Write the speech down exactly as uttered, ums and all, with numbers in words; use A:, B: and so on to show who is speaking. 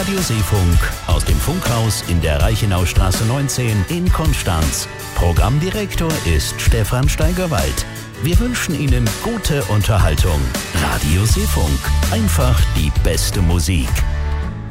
A: Radio Seefunk aus dem Funkhaus in der Reichenaustraße neunzehn in Konstanz. Programmdirektor ist Stefan Steigerwald. Wir wünschen Ihnen gute Unterhaltung. Radio Seefunk. Einfach die beste Musik.